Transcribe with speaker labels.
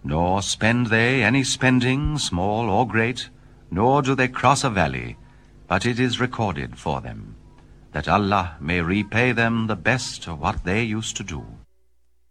Speaker 1: Nor spend they any spending, small or great, nor do they cross a valley, but it is recorded for them, that Allah may repay them the best of what they used to do.